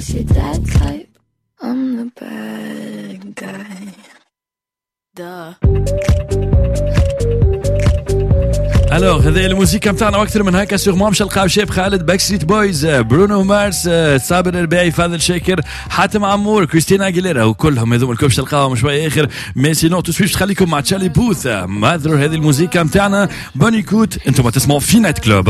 She that type, I'm the bad guy. Duh. الوغ هذه الموسيقى متاعنا واكثر من هكا سيغمون باش نلقاو شيب خالد، باك ستريت بويز، برونو مارس، صابر الرباعي، فاضل شاكر، حاتم عمور، كريستينا اغيليرا، وكلهم هذوما الكل باش تلقاوهم شويه اخر. مي سينو تو سويف تخليكم مع تشارلي بوث ماذر. هذه الموسيقى متاعنا بونيكوت، انتم تسمعوا في نايت كلوب.